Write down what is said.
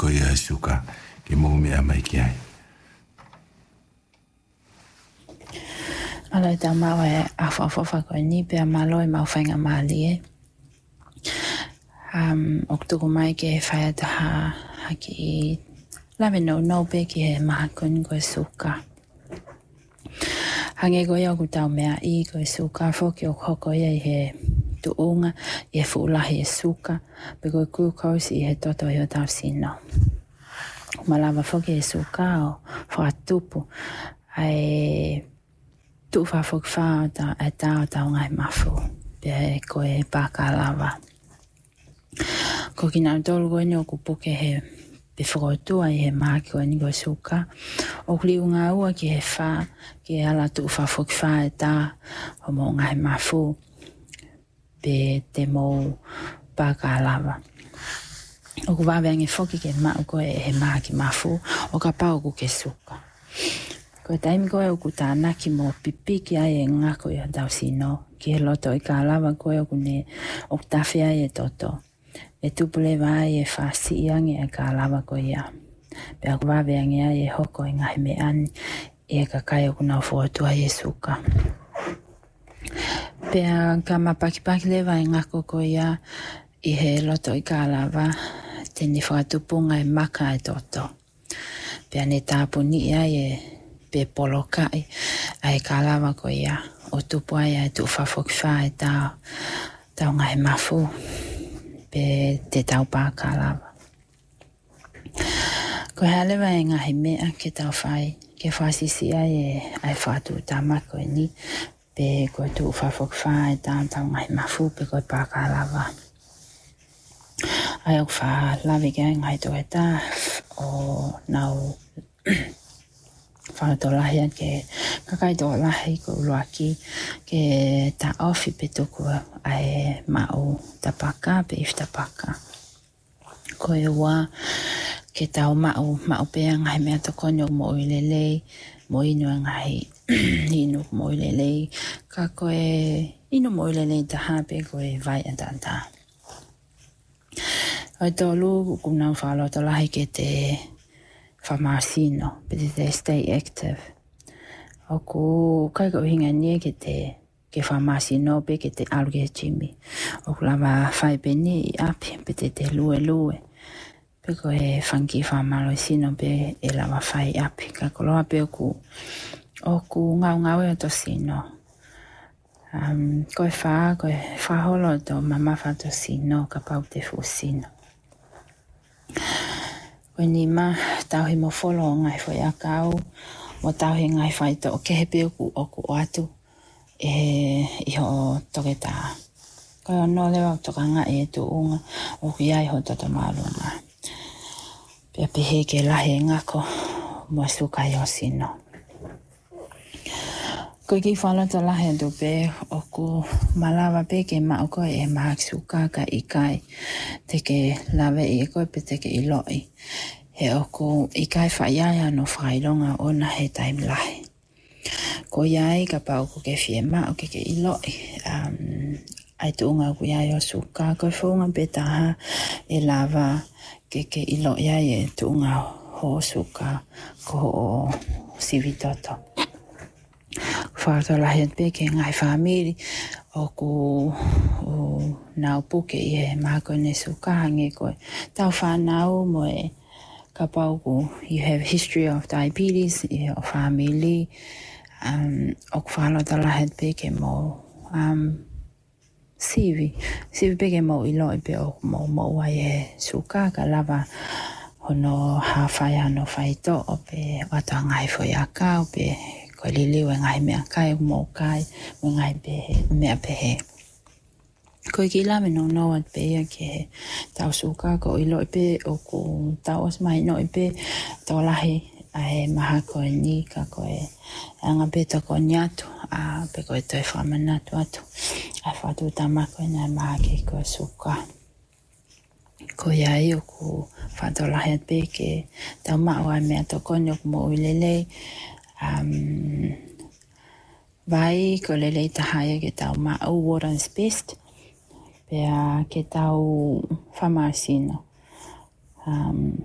ko ia suka ke mo me mai ki ai. Ala ta ma wa afa ko ni pe malo e ma fanga mali e. Oktuko mai ke whaia taha haki lawe no pe ki he maha kun ko suka. Hange ko ia ku tau mea I ko suka foki o koko ia I he tuunga I he fuulahi e suka pe ko glucose I he toto I o tau sino. Malawa foki e suka o whakatupu ai tuwha foki wha e tau tau ngai mafu pe ko e paka lawa. Ko ki nau tolu koe ni o kupuke he pe whakautua I he maki koe ni koe suka. O kli unga ua ki he wha, ki he ala tu wha whoki wha e tā, o mo ngai mafu, pe te mou pāka lawa. O ku waweangi whoki ke mau koe e he maki mafu, o ka pau ku ke suka. Koe taimi koe o ku tānaki mo pipiki ai e ngako I a tau sino, ki he loto I ka lawa koe o ku ne o tafi ai e toto. E tupule vai e whasi iangi e ka lawa ko ia. Pe aku waweangi ai e hoko I ngahi me ani e ka kai o kuna ufuatua I e suka. Pe ka mapaki lewa e ngako ko ia I he loto I ka lawa teni whakatupunga e maka e toto. Pe ane tāpuni ia e pe polokai ai ka lawa ko ia o tupu ai e tu whawhokiwha e tau ngahi mafu. Pe te tau pāka lawa. Ko halewa e ngahi mea ke tau whai, ke whasisi ai e ai whātu tāmako e ni, pe koe tu whawhokwha e tau ngahi mafu, pe koe pāka lawa. Ai au wha lawi ke ngahi tō e tā, o nau whaatolahi ke kakai tō lahi ko uruaki ke ta ofi pe tuku ai mau tapaka pe if tapaka. Ko e ua ke tau mau pe ngai mea to konyo mo ilelei mo inu ngai inu mo ilelei ka ko e inu mo ilelei taha pe ko e vai atanta. Ai tolu kuna whaalo to lahi ke te whamasino, pe te stay active. O ku kai ko hinga nie ke ke whamasino pe ke te aluke jimi. O ku lava whai pe ni I api pe te lue. Pe ko e whanki whamalo sino pe e lava whai api. Ka koloa pe o ku ngau e to sino. Ko e whaholo to mama whato sino ka pau te fu sino. Koe ni ma tauhi mo wholo ngai whai akau, mo tauhi ngai whai to o kehepe o ku atu iho toke tā. Koe o no lewa toka ngai e tu unga o ku iai ho toto marunga. Pea pehe ke lahi ngako mo suka I o sino. Koe ki whala to lahi tu pe o ku malawa pe ke mao koe e mahak suka ka ikai. Te ke lawe I koe pe te ke iloi. He o ku ikai whaiaya no whaironga o na he taim lahi. Ko iai ka pau ku ke fie mao ke iloi. Ai tu unga ku iai o suka. Koe whunga pe taha e lava ke iloi ai e tu unga ho suka ko o sivi toto. Whaatola he pe ke ngai whamiri o ku nau puke I he mako ne suka hange koe. Tau whanau mo e ka pau ku you have history of diabetes I o family. O ku whaatola he pe ke mo sivi pe ke mo iloi pe o mo ai he suka ka lava hono hawhai hano whaito o pe wata ngai whoi akau pe ko liliu e ngai mea kai o mo kai o ngai mea pehe. Ko I ki lame no at pe ia ke tau suka ko iloi pe o ku tau os mai no pe tau lahi a he maha ko e ni ka ko e anga pe to ko nyatu a pe ko e toi whamanatu atu a whatu tamako e nai maha ke ko suka. Ko iai o ku whatu lahi at pe ke tau mao ai mea to konyo mo ilelei. Vai ko lelei tahaya ke tau mao water is best. Pea ke tau whamasino.